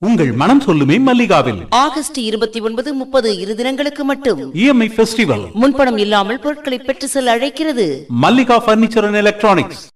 உங்கள் மனம் சொல்லுமே மல்லிகாவில். ஆகஸ்ட் 29, 30 இரு தினங்களுக்கு மட்டும் EMI ஃபெஸ்டிவல். முன்பணம் இல்லாமல் பொருட்களை பெற்று செல்ல அழைக்கிறது மல்லிகா பர்னிச்சர் அண்ட் எலக்ட்ரானிக்ஸ்.